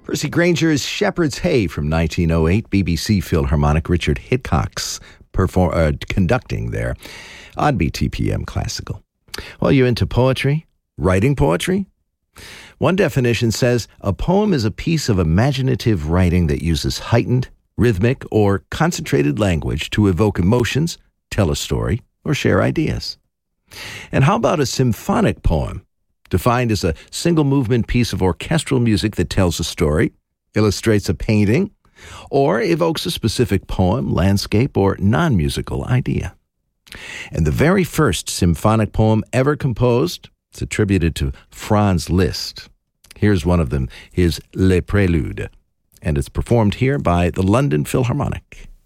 Percy Granger's Shepherd's Hay from 1908, BBC Philharmonic, Richard Hitchcock's conducting there on BTPM Classical. Well, you into poetry? Writing poetry? One definition says, a poem is a piece of imaginative writing that uses heightened, rhythmic, or concentrated language to evoke emotions, tell a story, or share ideas. And how about a symphonic poem? Defined as a single-movement piece of orchestral music that tells a story, illustrates a painting, or evokes a specific poem, landscape, or non-musical idea. And the very first symphonic poem ever composed is attributed to Franz Liszt. Here's one of them, his Les Préludes, and it's performed here by the London Philharmonic.